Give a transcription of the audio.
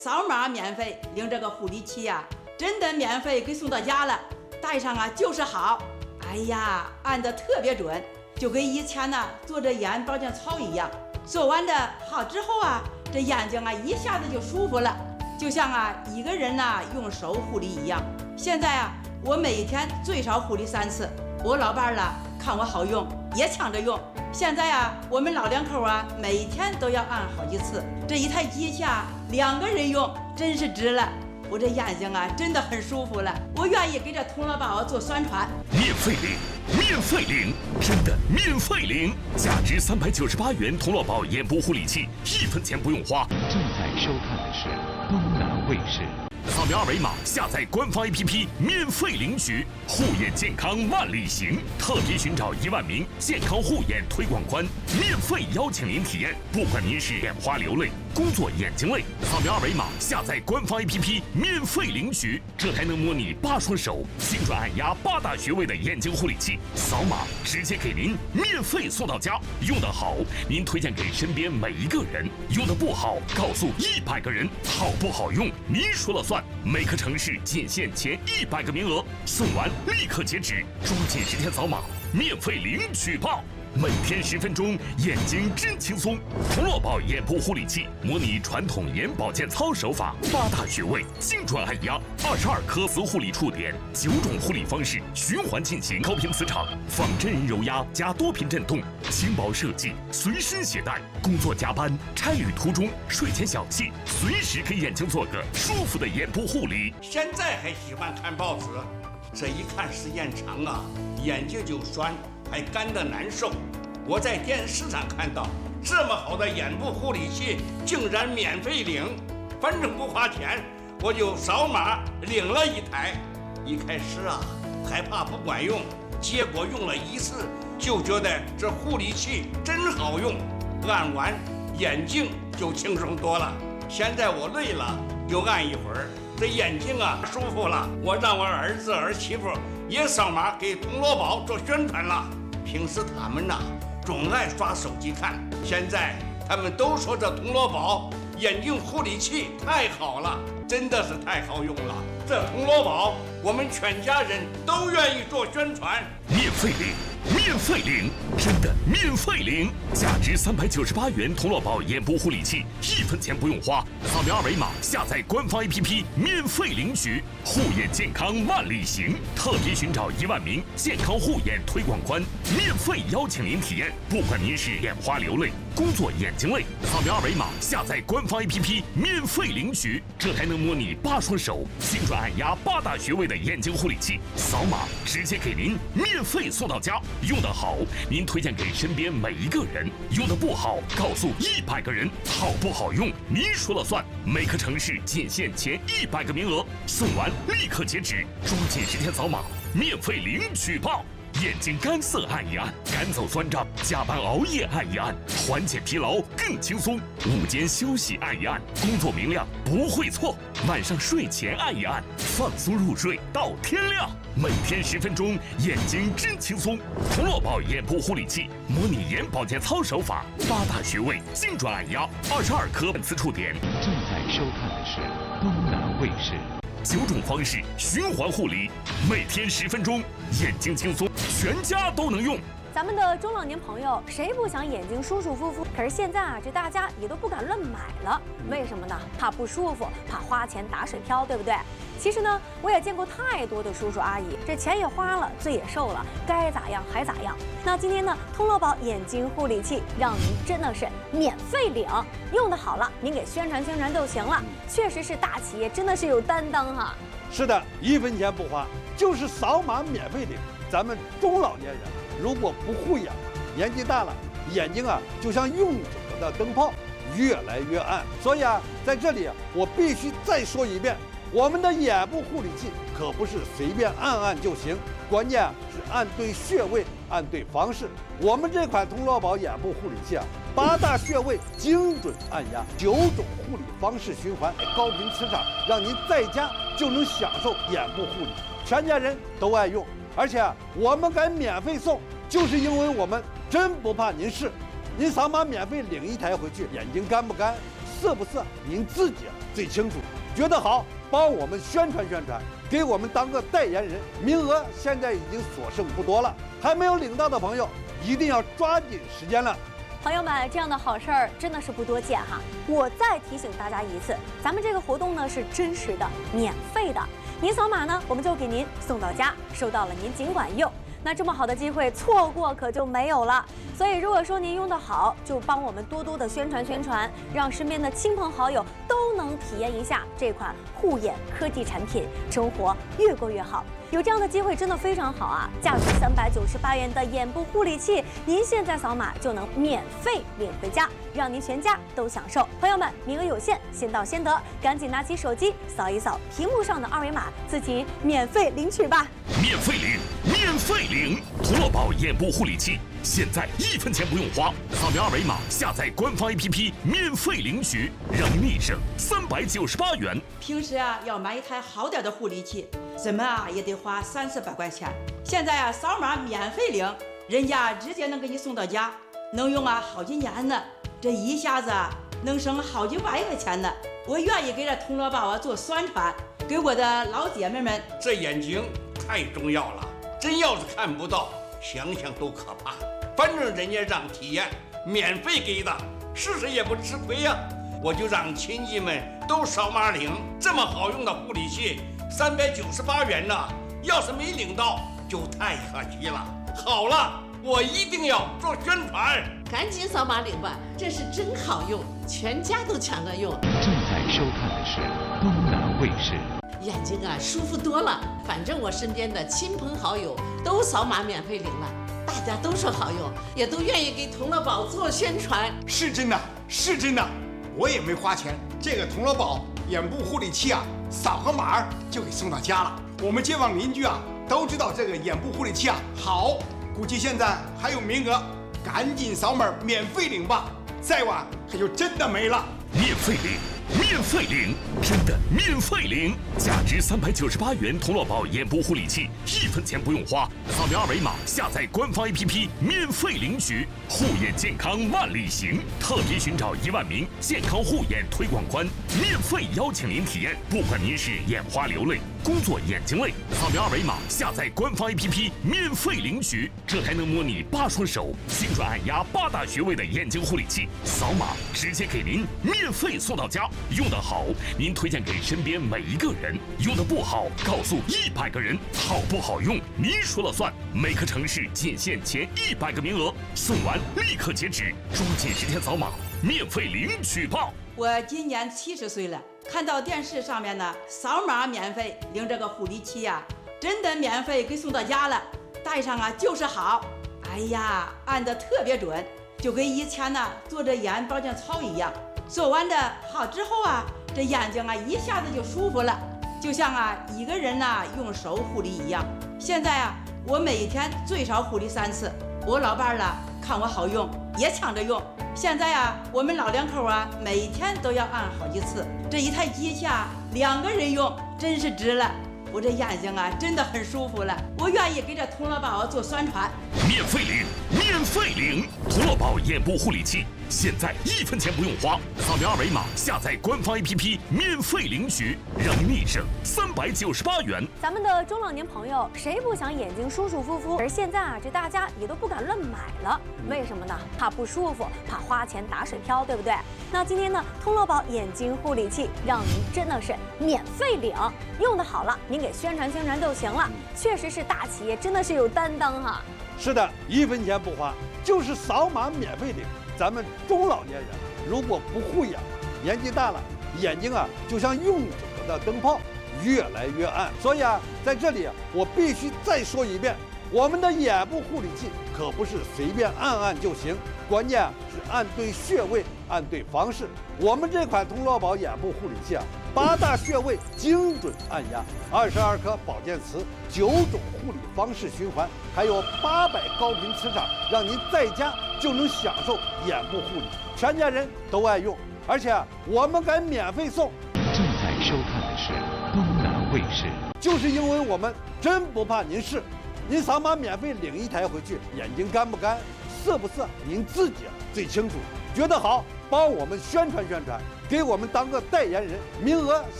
扫码免费领这个护理器呀，真的免费给送到家了，戴上啊就是好。哎呀，按得特别准，就跟以前呢做这眼保健操一样。做完的好之后啊，这眼睛啊一下子就舒服了，就像啊一个人呢用手护理一样。现在啊，我每天最少护理3次。我老伴儿了看我好用，也抢着用。现在啊，我们老两口啊，每天都要按好几次。这一台机器啊，2个人用，真是值了。我这眼睛啊，真的很舒服了。我愿意给这童乐宝做宣传。 免费领，免费领，真的免费领！价值398元童乐宝眼部护理器，1分钱不用花。 正在收看的是东南卫视。 扫描二维码，下载官方 APP， 免费领取。护眼健康万里行，特别寻找1万名健康护眼推广官，免费邀请您体验。不管您是眼花流泪、工作眼睛累，扫描二维码，下载官方 APP， 免费领取。这还能模拟8双手精准按压8大穴位的眼睛护理器，扫码直接给您免费送到家。用得好，您推荐给身边每一个人；用得不好，告诉100个人。好不好用，您说了算。每个城市仅限前100个名额，送完立刻截止，抓紧时间扫码，免费领取吧！每天10分钟，眼睛真轻松。童乐宝眼部护理器模拟传统眼保健操手法，8大穴位精准按压，22颗磁护理触点，9种护理方式循环进行，高频磁场、仿真人揉压加多频震动，轻薄设计，随身携带。工作加班、差旅途中、睡前小憩，随时给眼睛做个舒服的眼部护理。 现在还喜欢看报纸，这一看时间长啊，眼睛就酸。还干得难受。我在电视上看到这么好的眼部护理器竟然免费领，反正不花钱，我就扫码领了1台。一开始啊还怕不管用，结果用了1次就觉得这护理器真好用，按完眼睛就轻松多了。现在我累了就按一会儿，这眼睛啊舒服了。我让我儿子儿媳妇也扫码给童乐宝做宣传了。平时他们呐总爱刷手机看，现在他们都说这童乐宝眼睛护理器太好了，真的是太好用了。这童乐宝我们全家人都愿意做宣传。 免费领，免费领，真的免费领！价值398元童乐宝眼部护理器，1分钱不用花。扫描二维码，下载官方 APP， 免费领取。护眼健康万里行，特别寻找1万名健康护眼推广官，免费邀请您体验。不管您是眼花流泪、工作眼睛累，扫描二维码，下载官方 APP， 免费领取。这还能模拟8双手精准按压8大穴位的眼睛护理器，扫码直接给您免费送到家。用得好，您推荐给身边每一个人；用得不好，告诉100个人。好不好用，您说了算。每个城市仅限前100个名额，送完立刻截止，抓紧时间扫码，免费领取吧！眼睛干涩按一按，赶走酸胀；加班熬夜按一按，缓解疲劳更轻松；午间休息按一按，工作明亮不会错；晚上睡前按一按，放松入睡到天亮。每天10分钟，眼睛真轻松。童乐宝眼部护理器模拟眼保健操手法，8大穴位精准按压，22颗磁触点。 正在收看的是东南卫视。 9种方式循环护理，每天10分钟，眼睛轻松，全家都能用。 咱们的中老年朋友谁不想眼睛舒舒服服？可是现在啊，这大家也都不敢乱买了，为什么呢？怕不舒服，怕花钱打水漂，对不对？其实呢，我也见过太多的叔叔阿姨，这钱也花了，罪也受了，该咋样还咋样。那今天呢，童乐宝眼睛护理器让您真的是免费领，用的好了，您给宣传宣传就行了。确实是大企业，真的是有担当哈。 是的，1分钱不花，就是扫码免费领。咱们中老年人如果不护眼，年纪大了，眼睛啊就像用久了的灯泡，越来越暗。所以啊，在这里我必须再说一遍，我们的眼部护理器可不是随便按按就行，关键是按对穴位，按对方式。我们这款童乐宝眼部护理器啊，8大穴位精准按压，9种护理方式循环，高频磁场，让您在家就能享受眼部护理，全家人都爱用。而且我们敢免费送，就是因为我们真不怕您试。您扫码免费领1台回去，眼睛干不干， 色不色，您自己最清楚。觉得好，帮我们宣传宣传，给我们当个代言人。名额现在已经所剩不多了，还没有领到的朋友一定要抓紧时间了。 朋友们，这样的好事儿真的是不多见哈！我再提醒大家一次，咱们这个活动呢是真实的、免费的，您扫码呢，我们就给您送到家，收到了您尽管用。那这么好的机会，错过可就没有了。所以，如果说您用得好，就帮我们多多的宣传宣传，让身边的亲朋好友都能体验一下这款护眼科技产品，生活越过越好。有这样的机会真的非常好啊！价值398元的眼部护理器，您现在扫码就能免费领回家，让您全家都享受。朋友们，名额有限，先到先得，赶紧拿起手机扫一扫屏幕上的二维码，自己免费领取吧！ 免费领，免费领！童乐宝眼部护理器，现在1分钱不用花，扫描二维码下载官方 APP 免费领取，让您省398元。 平时啊要买一台好点的护理器，怎么啊也得花300-400块钱。现在啊扫码免费领，人家直接能给你送到家，能用啊好几年呢。这一下子啊能省好几万块钱呢。我愿意给这童乐宝啊做宣传，给我的老姐妹们。 这眼睛太重要了，真要是看不到，想想都可怕。反正人家让体验，免费给的，试试也不吃亏呀。我就让亲戚们都扫码领，这么好用的护理器，398元呢，要是没领到就太可惜了。好了，我一定要做宣传， 赶紧扫码领吧，这是真好用，全家都抢着用。 正在收看的是东南卫视。 眼睛啊舒服多了，反正我身边的亲朋好友都扫码免费领了，大家都说好用，也都愿意给童乐宝做宣传。 是真的，是真的，我也没花钱，这个童乐宝眼部护理器啊，扫个码就给送到家了。我们街坊邻居啊都知道这个眼部护理器啊好，估计现在还有名额，赶紧扫码免费领吧，再晚可就真的没了。 免费领，免费领，真的免费领！价值398元童乐宝眼部护理器，1分钱不用花，扫描二维码下载官方 APP 免费领取。护眼健康万里行，特别寻找1万名健康护眼推广官，免费邀请您体验。不管您是眼花流泪、工作眼睛累，扫描二维码下载官方 APP 免费领取。这还能模拟8双手、旋转按压8大穴位的眼睛护理器，扫码直接给您免费送到家。用得好，您推荐给身边每一个人；用得不好，告诉100个人。好不好用，您说了算。每个城市仅限前100个名额，送完立刻截止，抓紧时间扫码，免费领取吧。 我今年70岁了，看到电视上面呢，扫码免费领这个护理器呀，真的免费给送到家了，戴上啊就是好。哎呀，按得特别准，就跟以前呢做着眼保健操一样。做完的好之后啊，这眼睛啊一下子就舒服了，就像啊一个人呢用手护理一样。现在啊，我每天最少护理3次。我老伴儿了看我好用，也抢着用。现在啊，我们老两口啊，每天都要按好几次。这一台机器啊，2个人用，真是值了。我这眼睛啊，真的很舒服了。我愿意给这童乐宝做宣传。 免费领，免费领！童乐宝眼部护理器，现在1分钱不用花，扫描二维码下载官方 APP 免费领取，让您省398元。 咱们的中老年朋友，谁不想眼睛舒舒服服？而现在啊，这大家也都不敢乱买了，为什么呢？怕不舒服，怕花钱打水漂，对不对？那今天呢，童乐宝眼睛护理器让您真的是免费领，用的好了，您给宣传宣传就行了。确实是大企业，真的是有担当哈。 是的，1分钱不花，就是扫码免费领。咱们中老年人如果不护眼，年纪大了，眼睛啊就像用久了的灯泡，越来越暗。所以啊，在这里我必须再说一遍，我们的眼部护理器可不是随便按按就行，关键是按对穴位，按对方式。我们这款童乐宝眼部护理器啊，8大穴位精准按压，22颗保健词，9种护理方式循环，还有800高频磁场，让您在家就能享受眼部护理，全家人都爱用，而且我们敢免费送。 正在收看的是东南卫视。 就是因为我们真不怕您试，您扫码免费领一台回去，眼睛干不干、涩不涩，您自己最清楚。觉得好， 帮我们宣传宣传，给我们当个代言人，名额